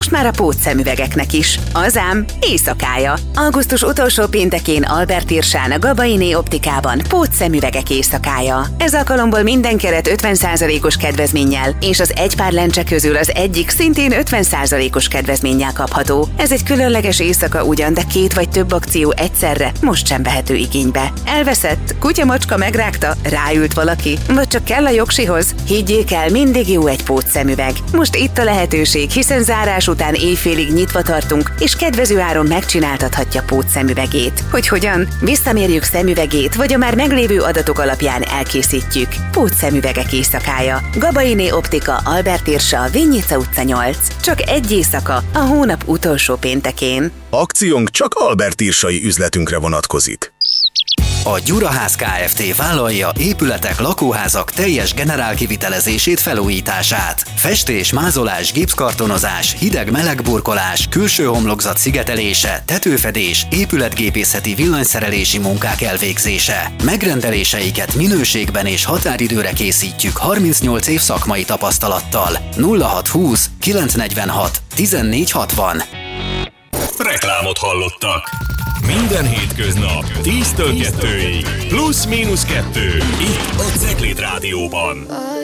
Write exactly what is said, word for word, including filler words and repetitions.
most már a pótszemüvegeknek is. Azám éjszakája. Augusztus utolsó péntekén Albert Irsán a Gabainé Optikában pótszemüvegek éjszakája. Ez alkalomból minden keret ötven százalékos kedvezménnyel, és az egy pár lencse közül az egyik szintén ötven százalékos kedvezménnyel kapható. Ez egy különleges éjszaka ugyan, de két vagy több akció egyszerre most sem vehető igénybe. Elveszett, kutya-macska megrágta, ráült valaki, vagy csak kell a jogsihoz? Higgyék el, mindig jó egy pótszemüveg. Most itt a lehetőség, hiszen zárás után éjfélig nyitva tartunk, és kedvező áron megcsináltathatja pótszemüvegét. Hogy hogyan? Visszamérjük szemüvegét, vagy a már meglévő adatok alapján elkészítjük. Pótszemüvegek éjszakája. Gabainé Optika, Albert Irsa, Vinnyitsa utca nyolc. Csak egy éjszaka, a hónap utolsó péntekén. Akciónk csak Albert Irsai üzletünkre vonatkozik. A Gyuraház Kft. Vállalja épületek, lakóházak teljes generálkivitelezését, felújítását. Festés, mázolás, gipszkartonozás, hideg-meleg burkolás, külső homlokzat szigetelése, tetőfedés, épületgépészeti villanyszerelési munkák elvégzése. Megrendeléseiket minőségben és határidőre készítjük harmincnyolc év szakmai tapasztalattal. nulla hat húsz kilencszáznegyvenhat tizennégy hatvan. Reklámot hallottak. Minden hétköznap tíztől kettőig, plusz-mínusz kettő, itt a Cegléd Rádióban.